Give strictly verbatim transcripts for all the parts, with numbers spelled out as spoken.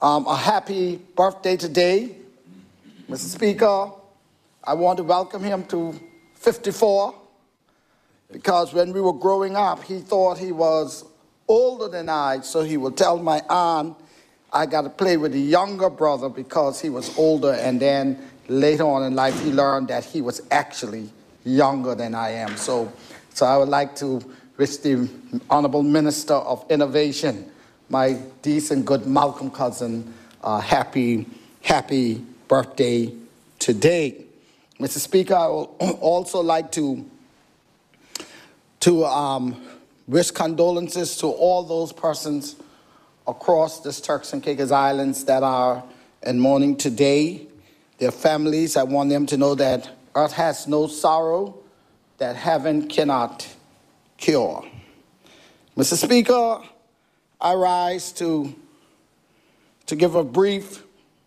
Um, a happy birthday today, Mister Speaker. I want to welcome him to fifty-four, because when we were growing up, he thought he was older than I, so he would tell my aunt, I got to play with the younger brother because he was older, and then later on in life, he learned that he was actually younger than I am. So, so I would like to wish the Honorable Minister of Innovation, my decent, good Malcolm cousin, uh, happy, happy birthday today. Mister Speaker, I would also like to, to um, wish condolences to all those persons across this Turks and Caicos Islands that are in mourning today. Their families, I want them to know that earth has no sorrow that heaven cannot cure. Mister Speaker, I rise to, to give a brief,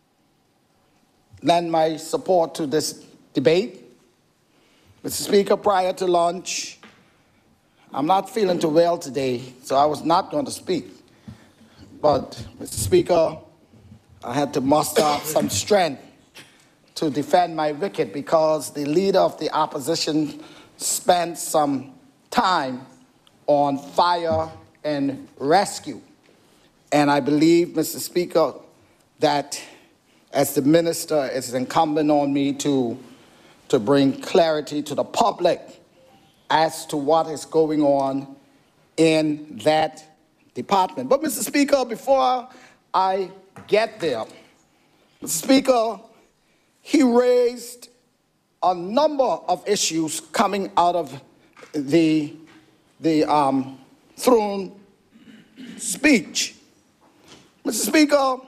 lend my support to this debate. Mister Speaker, prior to lunch, I'm not feeling too well today, so I was not going to speak. But, Mister Speaker, I had to muster up some strength to defend my wicket because the leader of the opposition spent some time on fire and rescue. And I believe, Mister Speaker, that as the minister, it's incumbent on me to, to bring clarity to the public as to what is going on in that department. But, Mister Speaker, before I get there, Mister Speaker, he raised a number of issues coming out of the, the um, throne speech. Mister Speaker,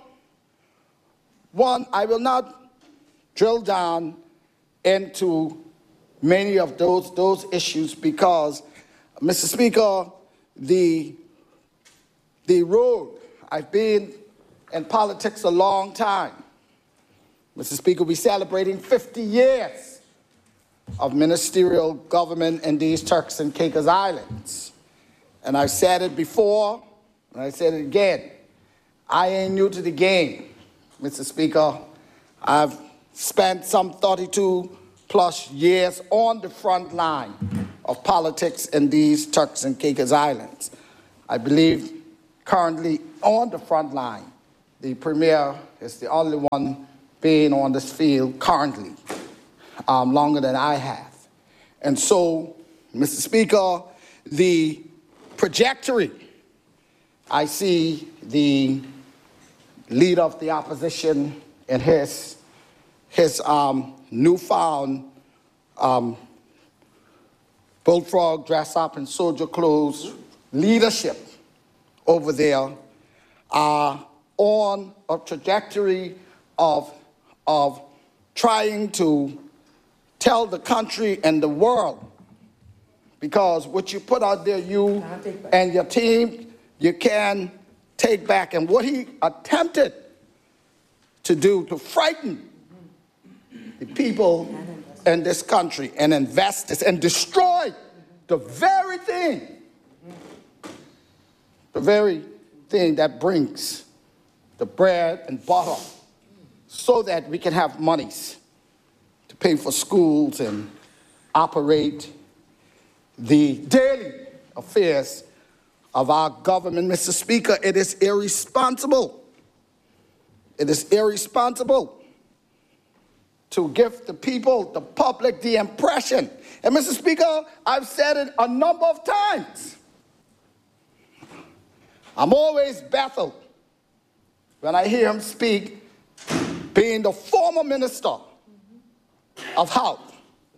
one, I will not drill down into many of those, those issues because, Mister Speaker, the, the road, I've been in politics a long time. Mister Speaker, we're celebrating fifty years of ministerial government in these Turks and Caicos Islands. And I've said it before, and I said it again, I ain't new to the game, Mister Speaker. I've spent some thirty-two plus years on the front line of politics in these Turks and Caicos Islands. I believe currently on the front line, the Premier is the only one being on this field currently, um, longer than I have. And so, Mister Speaker, the trajectory, I see the leader of the opposition and his, his um, newfound um, bullfrog dress up in soldier clothes leadership over there are on a trajectory of, of trying to tell the country and the world, because what you put out there, you and your team, you can take back. And what he attempted to do to frighten the people in this country and investors and destroy the very thing, the very thing that brings the bread and butter so that we can have monies to pay for schools and operate the daily affairs of our government. Mister Speaker, it is irresponsible. It is irresponsible to give the people, the public, the impression. And Mister Speaker, I've said it a number of times. I'm always baffled when I hear him speak, being the former minister of health.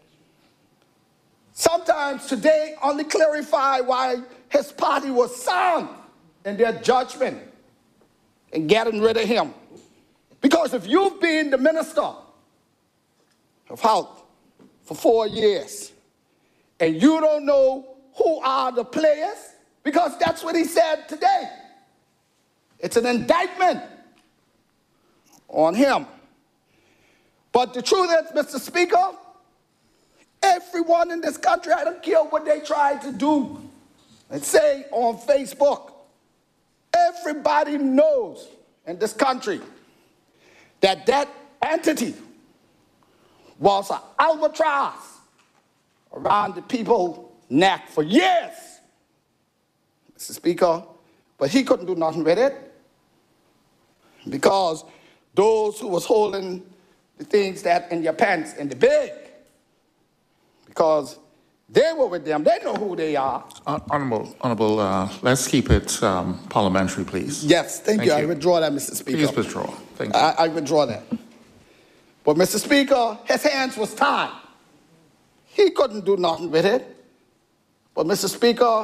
Sometimes today only clarify why his party was sound in their judgment in getting rid of him. Because if you've been the minister of health for four years and you don't know who are the players, because that's what he said today. It's an indictment on him. But the truth is, Mister Speaker, everyone in this country, I don't care what they try to do and say on Facebook, everybody knows in this country that that entity was an albatross around the people's neck for years, Mister Speaker, but he couldn't do nothing with it because those who was holding the things that in your pants in the bag, because they were with them, they know who they are. Uh, honorable, honorable, uh, let's keep it um, parliamentary, please. Yes, thank, thank you. you. I withdraw that, Mister Speaker. Please withdraw. Thank you. I, I withdraw that. But Mister Speaker, his hands was tied. He couldn't do nothing with it. But Mister Speaker,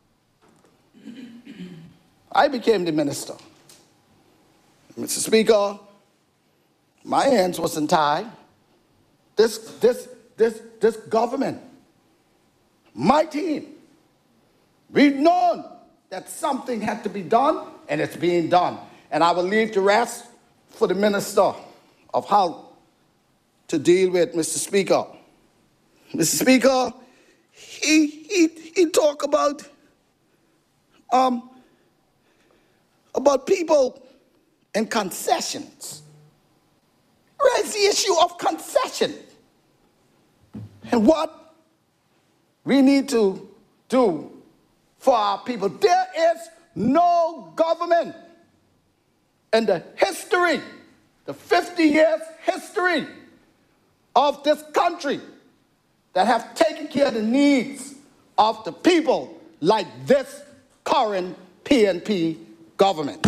I became the minister. Mister Speaker, my hands wasn't tied. This, this, this, this government, my team, we've known that something had to be done, and it's being done. And I will leave the rest for the Minister of Health to deal with, Mister Speaker. Mister Speaker, he, he, he talk about, um, about people and concessions. Raise the issue of concession. And what we need to do for our people. There is no government in the history, the fifty years history of this country that have taken care of the needs of the people like this current P N P government.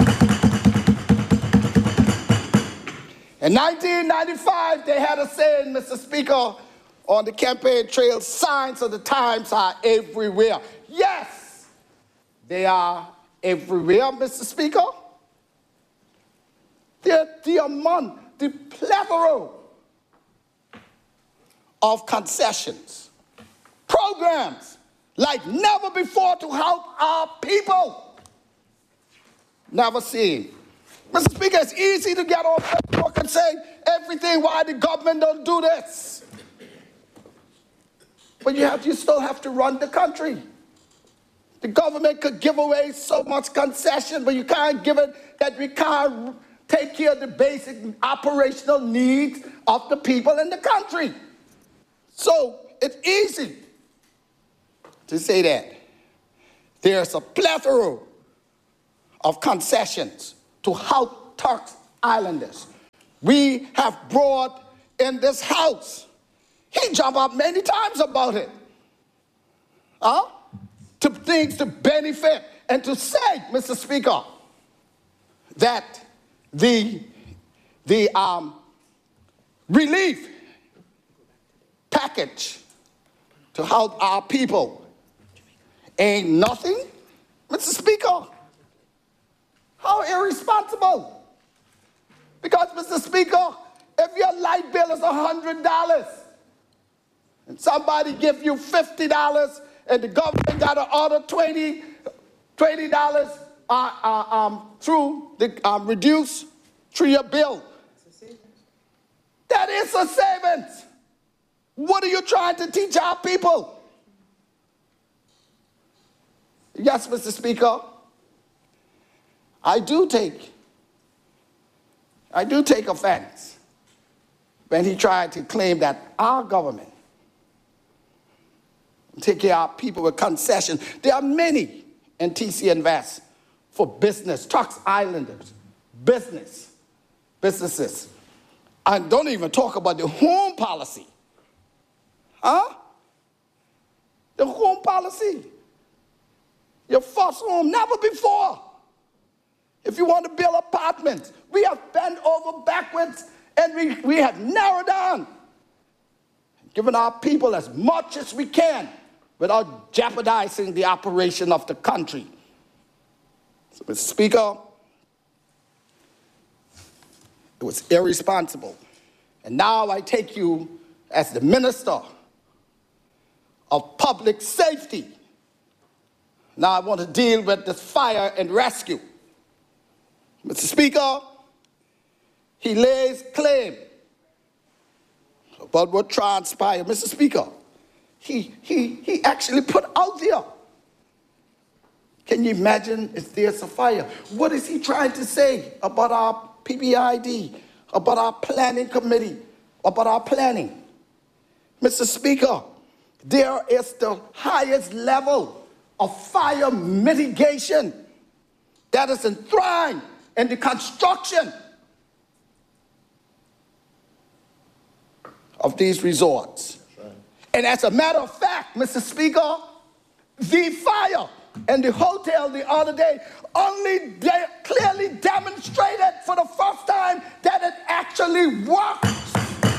In nineteen ninety-five, they had a saying, Mister Speaker, on the campaign trail, signs of the times are everywhere. Yes, they are everywhere, Mister Speaker. They're the amount, the plethora of concessions, programs like never before to help our people. Never seen. Mister Speaker, it's easy to get on Facebook and say everything, why the government don't do this. But you, have, you still have to run the country. The government could give away so much concession, but you can't give it that we can't take care of the basic operational needs of the people in the country. So it's easy to say that. There's a plethora of concessions to help Turks Islanders. We have brought in this house. He jumped up many times about it. Huh? To things to benefit and to say, Mister Speaker, that the, the um, relief package to help our people ain't nothing, Mister Speaker. How irresponsible. Because, Mister Speaker, if your light bill is one hundred dollars and somebody gives you fifty dollars and the government got to order twenty dollars uh, uh, um, through the um, reduce through your bill, that is a savings. What are you trying to teach our people? Yes, Mister Speaker, I do take, I do take offense when he tried to claim that our government take care of our people with concession. There are many in T C Invest for business, Turks Islanders, business, businesses. And don't even talk about the home policy. Huh? The home policy. Your first home, never before. If you want to build apartments, we have bent over backwards and we, we have narrowed down, given our people as much as we can without jeopardizing the operation of the country. So, Mister Speaker, it was irresponsible. And now I take you as the Minister of Public Safety. Now I want to deal with this fire and rescue. Mister Speaker, he lays claim about what transpired. Mister Speaker, he, he, he actually put out there Can you imagine if there's a fire? What is he trying to say about our P B I D, about our planning committee, about our planning? Mister Speaker, there is the highest level of fire mitigation that is enshrined in the construction of these resorts. Right. And as a matter of fact, Mister Speaker, the fire in the hotel the other day only de- clearly demonstrated for the first time that it actually works.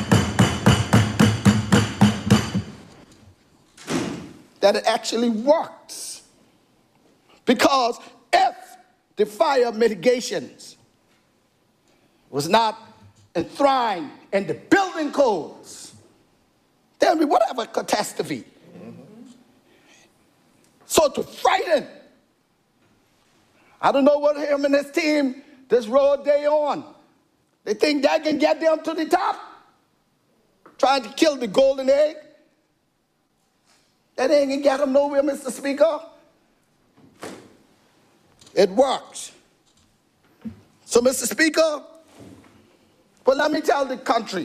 That it actually works. Because if the fire mitigations was not enshrined in the building codes, there would be whatever catastrophe. So to frighten, I don't know what him and his team, this road they on, they think that can get them to the top, trying to kill the golden egg. That ain't gonna get them nowhere, Mister Speaker. It works. So, Mister Speaker, well, let me tell the country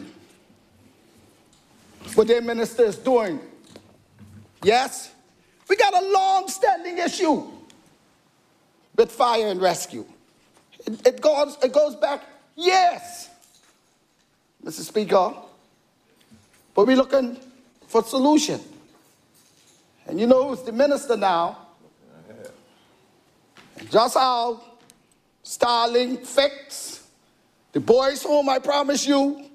what their minister is doing. Yes? We got a long-standing issue with fire and rescue. It, it, goes, it goes back years, Mister Speaker. But we're looking for a solution. And you know who's the minister now? And just how Starlink fix, the boys' home, I promise you,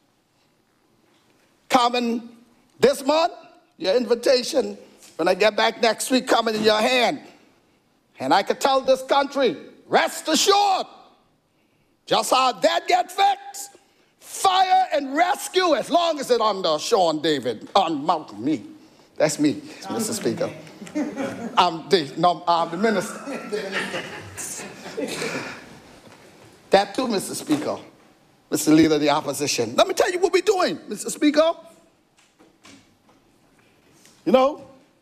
coming this month, your invitation, when I get back next week, coming in your hand. And I could tell this country, rest assured, just how that get fixed, fire and rescue, as long as it's under Sean David, on Mount me. That's me, Mister Speaker. I'm the, no, I'm the minister. That too, Mister Speaker, Mister Leader of the Opposition. Let me tell you what we're doing, Mister Speaker. You know,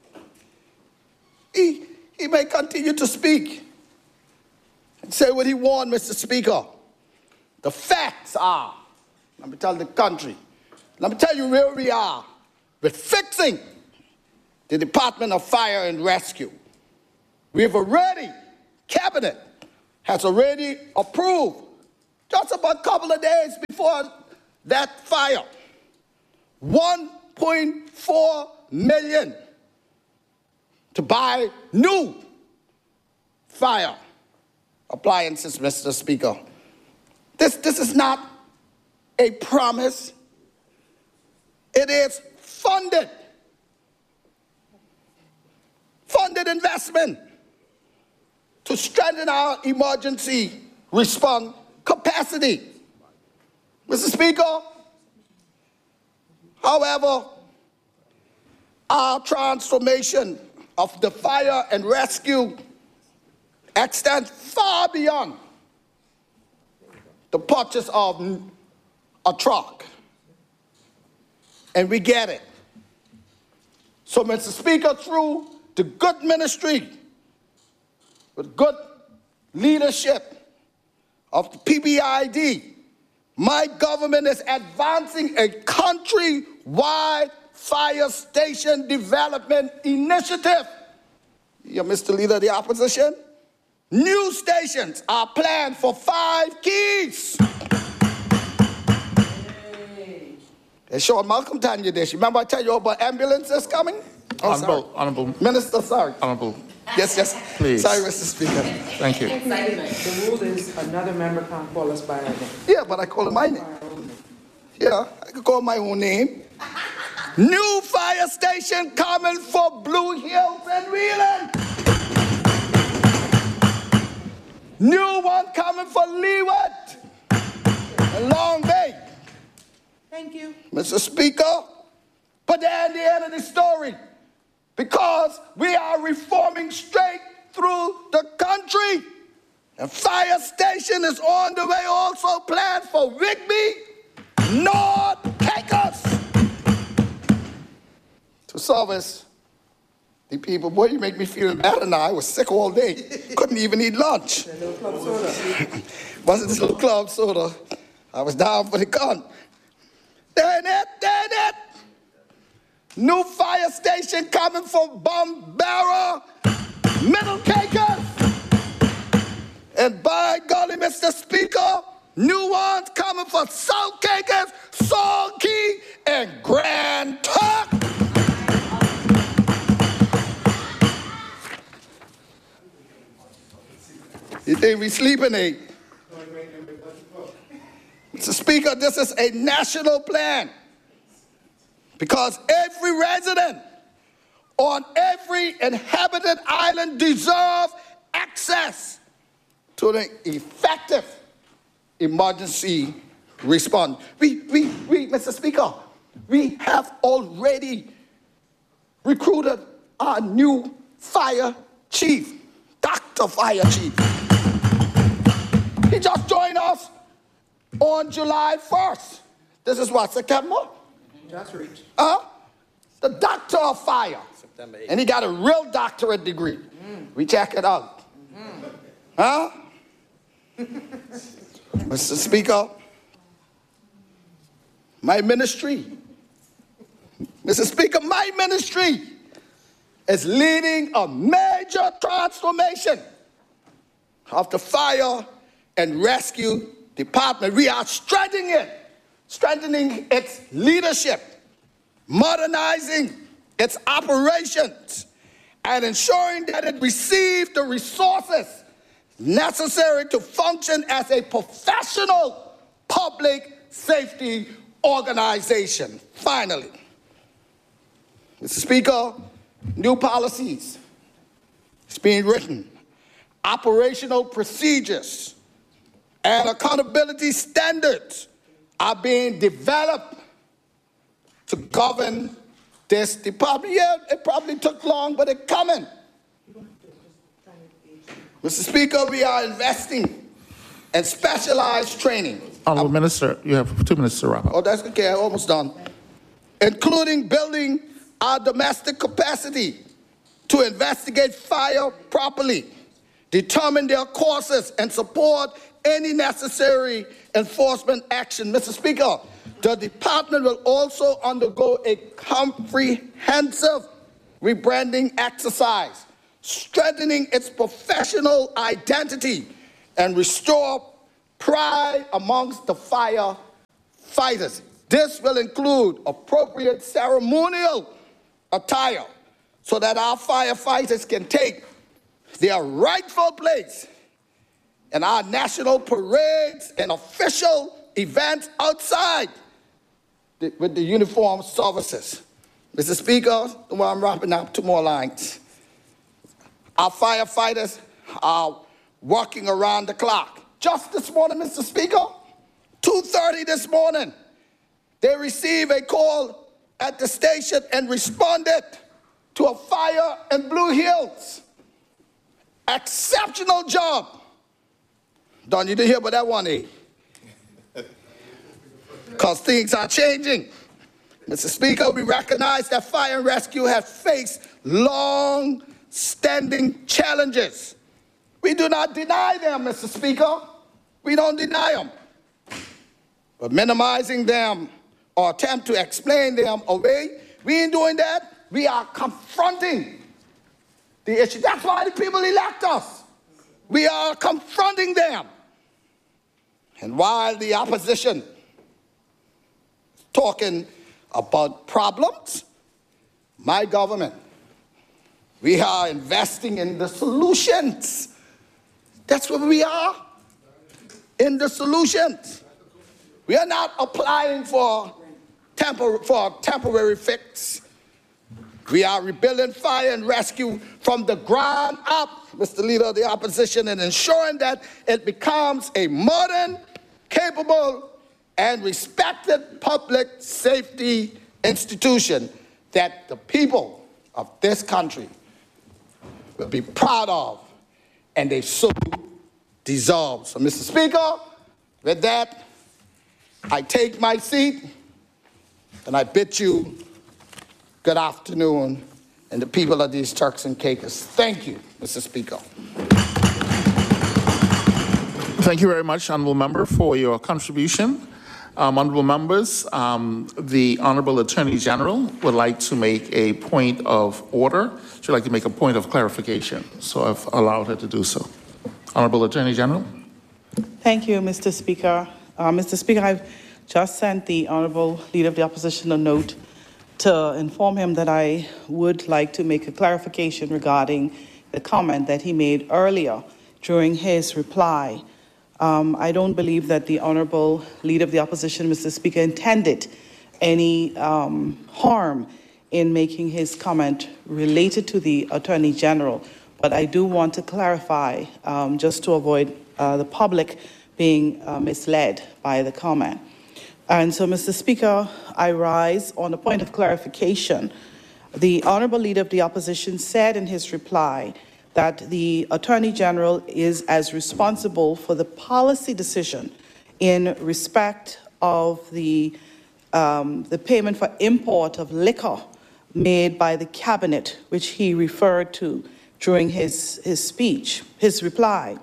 he, he may continue to speak and say what he wants, Mister Speaker. The facts are, let me tell the country, let me tell you where we are with fixing the Department of Fire and Rescue. We've already, Cabinet has already approved, just about a couple of days before that fire, one point four million to buy new fire appliances, Mister Speaker. This, this is not a promise. It is funded. Funded investment to strengthen our emergency response capacity. Mister Speaker, however, our transformation of the fire and rescue extends far beyond the purchase of a truck. And we get it. So, Mister Speaker, through the good ministry, with good leadership of the P B I D, my government is advancing a country-wide fire station development initiative. Yeah, Mister Leader of the Opposition, new stations are planned for five keys. Hey. And Sean Malcolm telling you this. Remember I tell you about ambulances coming? Oh, Honorable, sorry. Honorable Minister, sorry. Honorable. Yes, yes. Please. Sorry, Mister Speaker. Thank you. The rule is another member can't call us by our name. Yeah, but I call it my name. Yeah, I could call my own name. New fire station coming for Blue Hills and Wheeling. New one coming for Leeward and Long Bay. Thank you. Mister Speaker, but then the end of the story, because we are reforming straight through the country. A fire station is on the way, also planned for Whitby, North Caicos, to service The people, boy, you make me feel better now. I was sick all day. Couldn't even eat lunch. Wasn't this little club soda? I was down for the count. There it, there it. New fire station coming from Bombera, Middle Cakers. And by golly, Mister Speaker, new ones coming for South Cakers, Salt Key, and Grand Turk. You think we sleeping, eh? Mister Speaker, this is a national plan because every resident on every inhabited island deserves access to the effective emergency response. We, we, we, Mister Speaker, we have already recruited our new fire chief, Doctor Fire Chief. He just joined us on July first. This is what, September? Just reached. Huh? The Doctor of Fire. September eighth. And he got a real doctorate degree. Mm. We check it out. Mm. Huh? Mister Speaker, my ministry, Mister Speaker, my ministry is leading a major transformation of the fire and rescue department. We are strengthening it, strengthening its leadership, modernizing its operations, and ensuring that it receives the resources necessary to function as a professional public safety organization. Finally, Mister Speaker, new policies is being written, operational procedures and accountability standards are being developed to govern this department. Yeah, it probably took long, but it's coming. Mister Speaker, we are investing in specialized training. Honourable Minister, you have two minutes to wrap up. Oh, that's okay, I'm almost done. Including building our domestic capacity to investigate fire properly, determine their causes, and support any necessary enforcement action. Mister Speaker, the department will also undergo a comprehensive rebranding exercise, strengthening its professional identity and restore pride amongst the firefighters. This will include appropriate ceremonial attire so that our firefighters can take their rightful place in our national parades and official events outside the, with the uniformed services. Mister Speaker, well, I'm wrapping up, two more lines. Our firefighters are working around the clock. Just this morning, Mister Speaker, two thirty this morning, they received a call at the station and responded to a fire in Blue Hills. Exceptional job. Don, you didn't hear about that one, eh? Because things are changing. Mister Speaker, we recognize that fire and rescue have faced long-standing challenges. We do not deny them, Mister Speaker. We don't deny them. But minimizing them or attempt to explain them away, we ain't doing that. We are confronting the issue. That's why the people elect us. We are confronting them. And while the opposition is talking about problems, my government, we are investing in the solutions. That's what we are, in the solutions. We are not applying for, tempor for a temporary fix. We are rebuilding fire and rescue from the ground up, Mister Leader of the Opposition, and ensuring that it becomes a modern, capable, and respected public safety institution that the people of this country will be proud of, and they so deserve. So, Mister Speaker, with that, I take my seat, and I bid you good afternoon and the people of these Turks and Caicos. Thank you, Mister Speaker. Thank you very much, Honourable Member, for your contribution. Um, honourable members, um, the Honourable Attorney General would like to make a point of order. She'd like to make a point of clarification, so I've allowed her to do so. Honourable Attorney General. Thank you, Mister Speaker. Uh, Mister Speaker, I've just sent the Honourable Leader of the Opposition a note to inform him that I would like to make a clarification regarding the comment that he made earlier during his reply. Um, I don't believe that the Honourable Leader of the Opposition, Mister Speaker, intended any um, harm in making his comment related to the Attorney General, but I do want to clarify, um, just to avoid uh, the public being uh, misled by the comment. And so, Mister Speaker, I rise on a point of clarification. The Honourable Leader of the Opposition said in his reply that the Attorney General is as responsible for the policy decision in respect of the, um, the payment for import of liquor made by the Cabinet, which he referred to during his, his speech, his reply.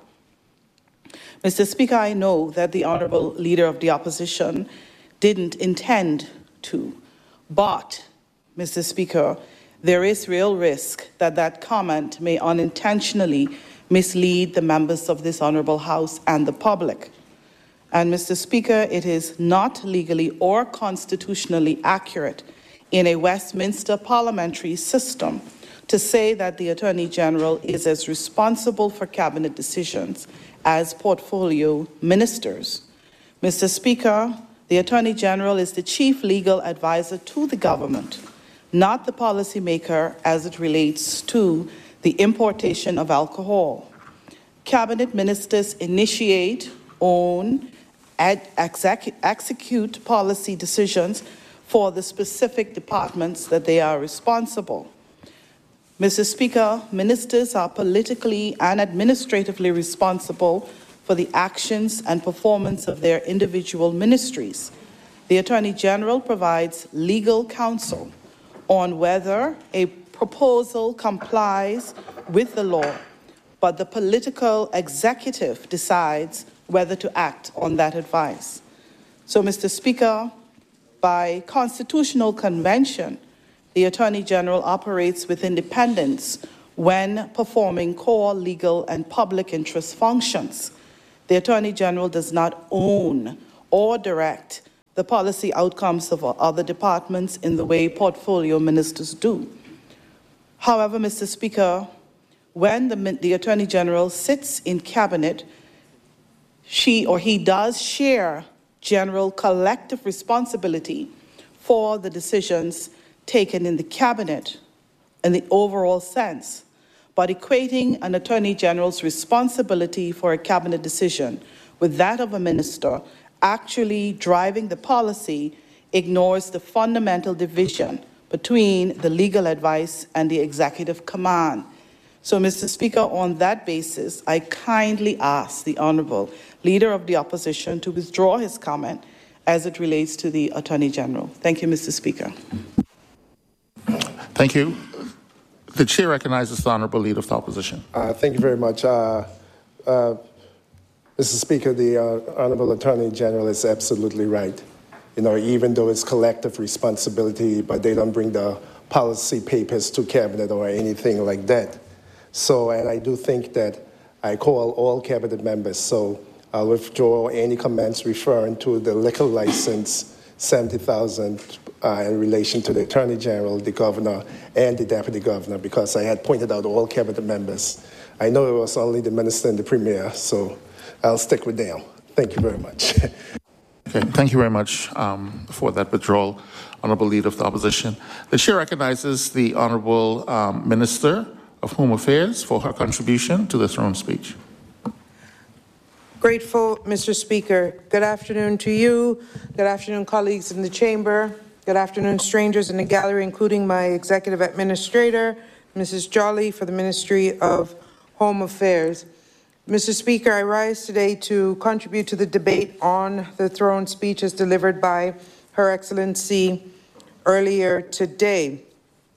Mister Speaker, I know that the Honourable Leader of the Opposition didn't intend to, but, Mister Speaker, there is real risk that that comment may unintentionally mislead the members of this Honourable House and the public. And, Mister Speaker, it is not legally or constitutionally accurate in a Westminster parliamentary system to say that the Attorney General is as responsible for Cabinet decisions as portfolio ministers. Mister Speaker, the Attorney General is the chief legal advisor to the government, not the policymaker as it relates to the importation of alcohol. Cabinet ministers initiate, own, and exec execute policy decisions for the specific departments that they are responsible. Mister Speaker, ministers are politically and administratively responsible for the actions and performance of their individual ministries. The Attorney General provides legal counsel on whether a proposal complies with the law, but the political executive decides whether to act on that advice. So, Mister Speaker, by constitutional convention, the Attorney General operates with independence when performing core legal and public interest functions. The Attorney General does not own or direct the policy outcomes of other departments in the way portfolio ministers do. However, Mister Speaker, when the, the Attorney General sits in Cabinet, she or he does share general collective responsibility for the decisions taken in the Cabinet in the overall sense, but equating an Attorney General's responsibility for a Cabinet decision with that of a minister actually driving the policy ignores the fundamental division between the legal advice and the executive command. So, Mister Speaker, on that basis, I kindly ask the Honourable Leader of the Opposition to withdraw his comment as it relates to the Attorney General. Thank you, Mister Speaker. Thank you. The Chair recognizes the Honourable Leader of the Opposition. Uh, thank you very much. Uh, uh, Mister Speaker, the uh, Honourable Attorney General is absolutely right. You know, even though it's collective responsibility, but they don't bring the policy papers to Cabinet or anything like that. So, and I do think that I call all Cabinet members, so I'll withdraw any comments referring to the liquor license, seventy thousand uh, in relation to the Attorney General, the Governor, and the Deputy Governor, because I had pointed out all Cabinet members. I know it was only the Minister and the Premier, so I'll stick with them. Thank you very much. Okay, thank you very much um, for that withdrawal, Honourable Leader of the Opposition. The Chair recognizes the Honourable um, Minister of Home Affairs for her contribution to the throne speech. Grateful, Mister Speaker. Good afternoon to you. Good afternoon, colleagues in the chamber. Good afternoon, strangers in the gallery, including my Executive Administrator, Missus Jolly, for the Ministry of Home Affairs. Mister Speaker, I rise today to contribute to the debate on the throne speeches delivered by Her Excellency earlier today.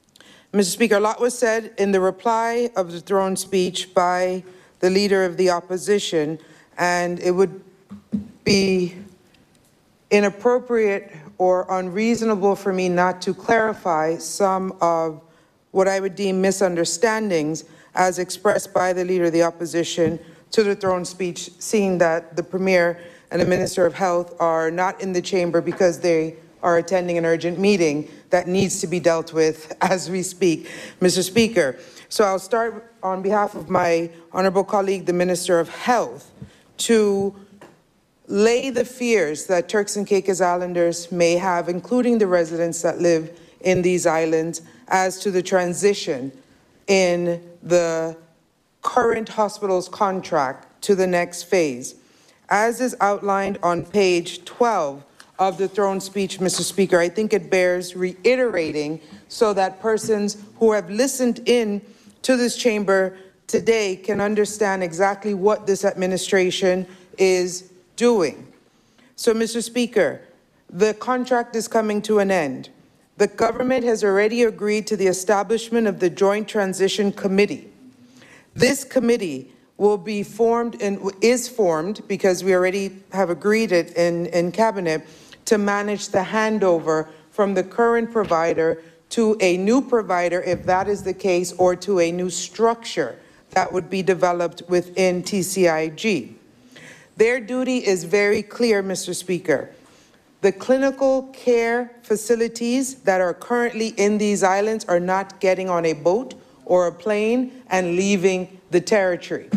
Mister Speaker, a lot was said in the reply of the throne speech by the Leader of the Opposition, and it would be inappropriate or unreasonable for me not to clarify some of what I would deem misunderstandings as expressed by the Leader of the Opposition to the throne speech, seeing that the Premier and the Minister of Health are not in the chamber because they are attending an urgent meeting that needs to be dealt with as we speak, Mister Speaker. So I'll start on behalf of my honorable colleague, the Minister of Health, to lay the fears that Turks and Caicos Islanders may have, including the residents that live in these islands, as to the transition in the current hospital's contract to the next phase. As is outlined on page twelve of the throne speech, Mister Speaker, I think it bears reiterating so that persons who have listened in to this chamber today can understand exactly what this administration is doing. So, Mister Speaker, the contract is coming to an end. The government has already agreed to the establishment of the Joint Transition Committee. This committee will be formed and is formed because we already have agreed it in, in cabinet to manage the handover from the current provider to a new provider, if that is the case, or to a new structure that would be developed within T C I G. Their duty is very clear, Mister Speaker. The clinical care facilities that are currently in these islands are not getting on a boat or a plane and leaving the territory.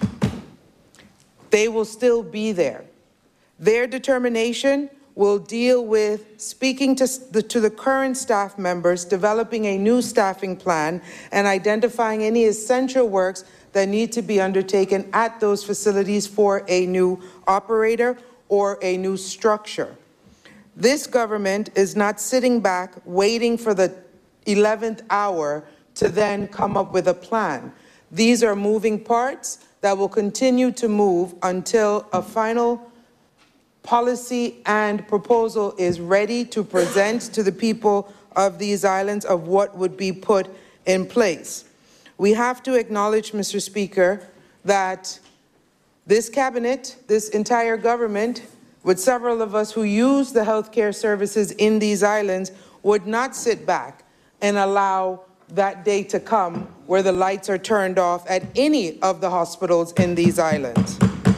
They will still be there. Their determination will deal with speaking to the, to the current staff members, developing a new staffing plan, and identifying any essential works that need to be undertaken at those facilities for a new operator or a new structure. This government is not sitting back waiting for the eleventh hour to then come up with a plan. These are moving parts that will continue to move until a final policy and proposal is ready to present to the people of these islands of what would be put in place. We have to acknowledge, Mister Speaker, that this cabinet, this entire government, with several of us who use the healthcare services in these islands, would not sit back and allow that day to come where the lights are turned off at any of the hospitals in these islands.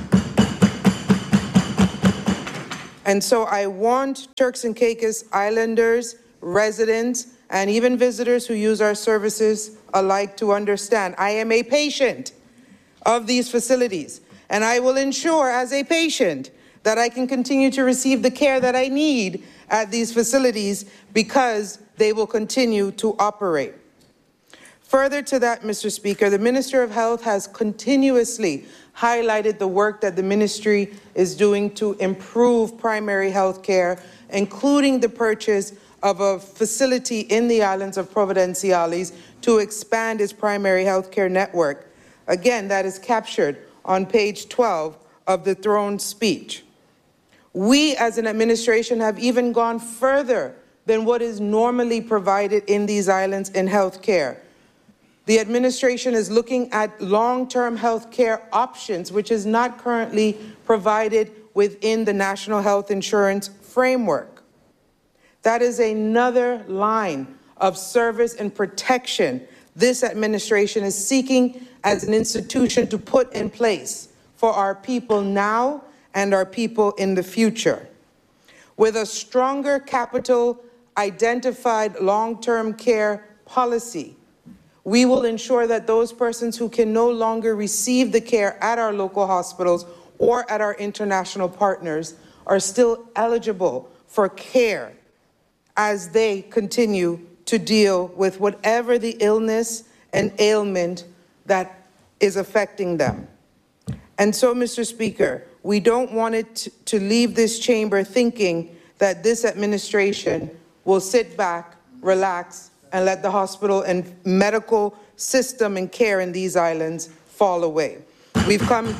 And so I want Turks and Caicos Islanders, residents, and even visitors who use our services alike to understand I am a patient of these facilities, and I will ensure as a patient that I can continue to receive the care that I need at these facilities because they will continue to operate. Further to that, Mister Speaker, the Minister of Health has continuously highlighted the work that the ministry is doing to improve primary health care, including the purchase of a facility in the islands of Providenciales to expand its primary health care network. Again, that is captured on page twelve of the throne speech. We as an administration have even gone further than what is normally provided in these islands in health care. The administration is looking at long-term health care options, which is not currently provided within the National Health Insurance Framework. That is another line of service and protection this administration is seeking as an institution to put in place for our people now and our people in the future. With a stronger capital identified long-term care policy, we will ensure that those persons who can no longer receive the care at our local hospitals or at our international partners are still eligible for care as they continue to deal with whatever the illness and ailment that is affecting them. And so, Mister Speaker, we don't want it to, to leave this chamber thinking that this administration will sit back, relax, and let the hospital and medical system and care in these islands fall away. We've come,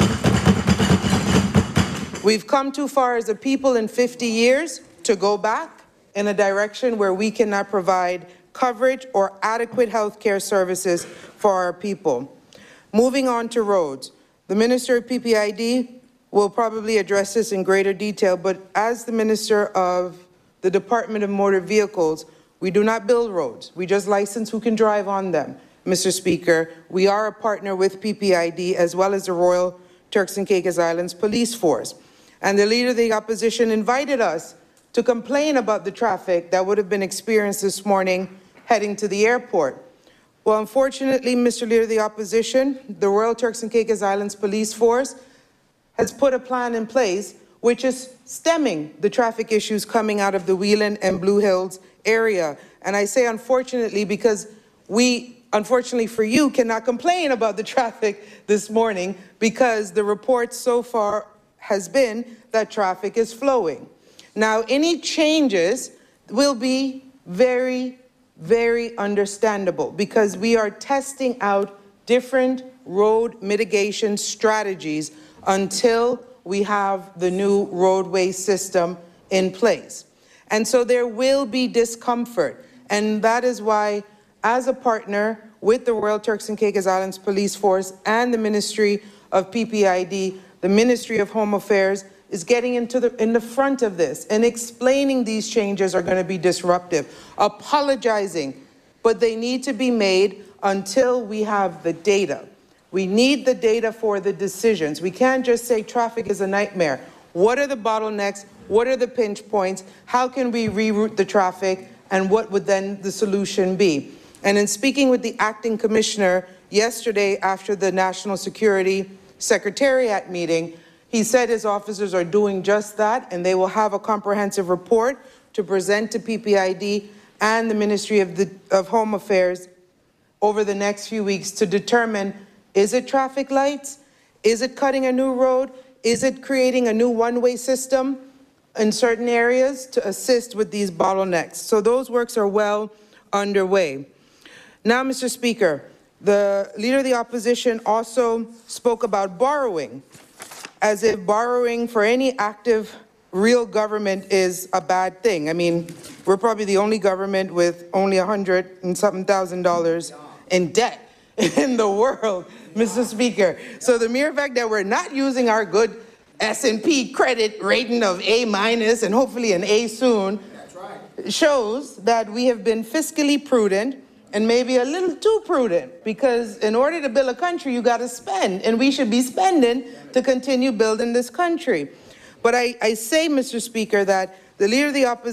we've come too far as a people in fifty years to go back in a direction where we cannot provide coverage or adequate health care services for our people. Moving on to roads. The Minister of P P I D will probably address this in greater detail, but as the Minister of the Department of Motor Vehicles, we do not build roads. We just license who can drive on them. Mister Speaker, we are a partner with P P I D as well as the Royal Turks and Caicos Islands Police Force. And the Leader of the Opposition invited us to complain about the traffic that would have been experienced this morning heading to the airport. Well, unfortunately, Mister Leader of the Opposition, the Royal Turks and Caicos Islands Police Force has put a plan in place which is stemming the traffic issues coming out of the Whelan and Blue Hills area. And I say unfortunately because we, unfortunately for you, cannot complain about the traffic this morning because the report so far has been that traffic is flowing. Now, any changes will be very, very understandable because we are testing out different road mitigation strategies until we have the new roadway system in place. And so there will be discomfort. And that is why, as a partner with the Royal Turks and Caicos Islands Police Force and the Ministry of P P I D, the Ministry of Home Affairs is getting into the, in the front of this and explaining these changes are going to be disruptive, apologizing, but they need to be made until we have the data. We need the data for the decisions. We can't just say traffic is a nightmare. What are the bottlenecks? What are the pinch points? How can we reroute the traffic? And what would then the solution be? And in speaking with the acting commissioner yesterday after the National Security Secretariat meeting, he said his officers are doing just that, and they will have a comprehensive report to present to P P I D and the Ministry of, the, of Home Affairs over the next few weeks to determine, is it traffic lights? Is it cutting a new road? Is it creating a new one-way system in certain areas to assist with these bottlenecks? So those works are well underway. Now, Mister Speaker, the Leader of the Opposition also spoke about borrowing, as if borrowing for any active real government is a bad thing. I mean, we're probably the only government with only a hundred and something thousand dollars in debt in the world, Mister Speaker. So the mere fact that we're not using our good S and P credit rating of A minus and hopefully an A soon shows that we have been fiscally prudent and maybe a little too prudent, because in order to build a country, you got to spend, and we should be spending to continue building this country. But I, I say, Mister Speaker, that the Leader of the Opposition